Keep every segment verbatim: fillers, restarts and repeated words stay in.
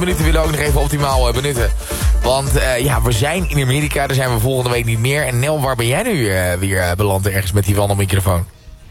minuten willen we ook nog even optimaal uh, benutten. Want uh, ja, we zijn in Amerika, daar zijn we volgende week niet meer. En Nel, waar ben jij nu uh, weer uh, beland ergens met die wandelmicrofoon?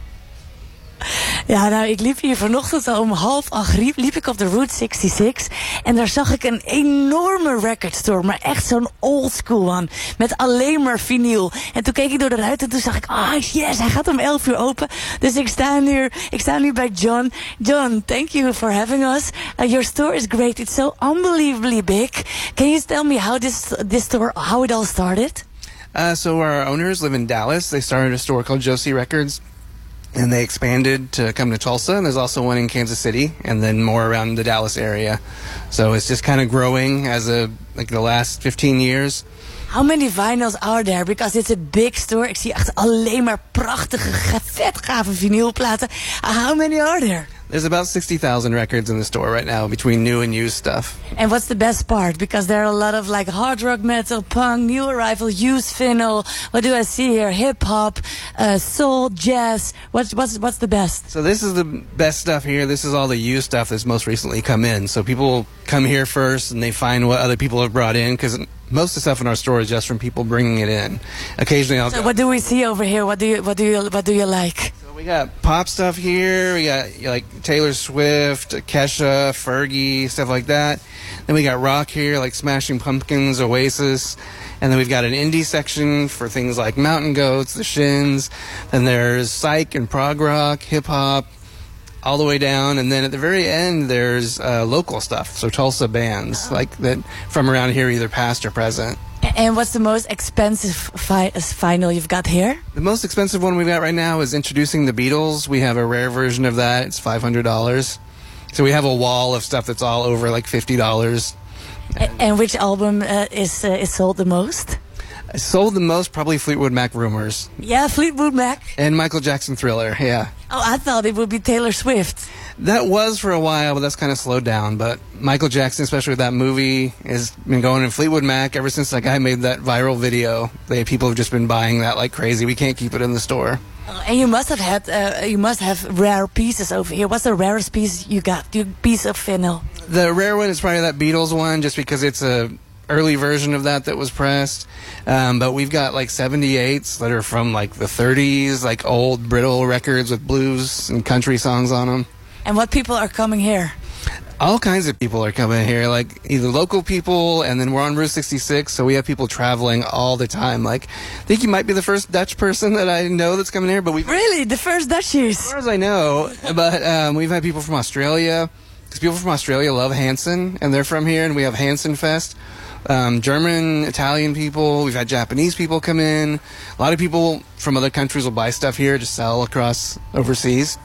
Ja, nou, ik liep hier vanochtend al om half acht, liep, liep ik op de Route zesenzestig. En daar zag ik een enorme record store, maar echt zo'n old school one. Met alleen maar vinyl. En toen keek ik door de ruit en toen zag ik, ah oh, yes, hij gaat om elf uur open. Dus ik sta nu, ik sta nu bij John. John, thank you for having us. Uh, your store is great. It's so unbelievably big. Can you tell me how this, this store, how it all started? Uh, so our owners live in Dallas. They started a store called Josie Records. And they expanded to come to Tulsa, and there's also one in Kansas City, and then more around the Dallas area. So it's just kind of growing as a like the last fifteen years. How many vinyls are there? Because it's a big store. Ik zie echt alleen maar prachtige, vet gave vinylplaten. How many are there? There's about sixty thousand records in the store right now between new and used stuff. And what's the best part? Because there are a lot of like hard rock, metal, punk, new arrival, used vinyl. What do I see here? Hip hop, uh, soul, jazz. What's what's what's the best? So this is the best stuff here. This is all the used stuff that's most recently come in. So people come here first and they find what other people have brought in because most of the stuff in our store is just from people bringing it in. Occasionally, I'll. So go, what do we see over here? What do you what do you what do you like? We got pop stuff here. We got like Taylor Swift, Kesha, Fergie, stuff like that. Then we got rock here, like Smashing Pumpkins, Oasis. And then we've got an indie section for things like Mountain Goats, The Shins. Then there's psych and prog rock, hip hop, all the way down. And then at the very end, there's uh, local stuff. So Tulsa bands like that from around here, either past or present. And what's the most expensive vi- vinyl you've got here? The most expensive one we've got right now is Introducing the Beatles. We have a rare version of that. It's five hundred dollars. So we have a wall of stuff that's all over like fifty dollars. And, and which album uh, is uh, is sold the most? I sold the most probably Fleetwood Mac Rumors. Yeah, Fleetwood Mac. And Michael Jackson Thriller, yeah. Oh, I thought it would be Taylor Swift. That was for a while, but that's kind of slowed down. But Michael Jackson, especially with that movie, has been going in Fleetwood Mac ever since that guy made that viral video. They, people have just been buying that like crazy. We can't keep it in the store. Uh, and you must have had, uh, you must have rare pieces over here. What's the rarest piece you got? Your piece of vinyl? The rare one is probably that Beatles one, just because it's a early version of that that was pressed. Um, but we've got like seventy-eights that are from like the thirties, like old brittle records with blues and country songs on them. And what people are coming here? All kinds of people are coming here, like either local people, and then we're on Route sixty-six, so we have people traveling all the time. Like, I think you might be the first Dutch person that I know that's coming here, but we really the first Dutchies. As far as I know, but um, we've had people from Australia, because people from Australia love Hanson, and they're from here, and we have Hanson Fest. Um, German, Italian people, we've had Japanese people come in. A lot of people from other countries will buy stuff here to sell across overseas.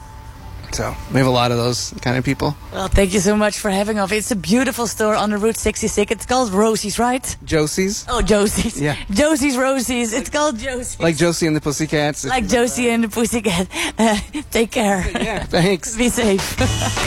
So we have a lot of those kind of people. Well, thank you so much for having us. It's a beautiful store on the Route sixty-six. It's called Rosie's, right? Josie's. Oh, Josie's. Yeah. Josie's Rosie's. It's called Josie's. Like Josie and the Pussycats. Like Josie and the Pussycat. Uh, take care. Yeah, thanks. Be safe.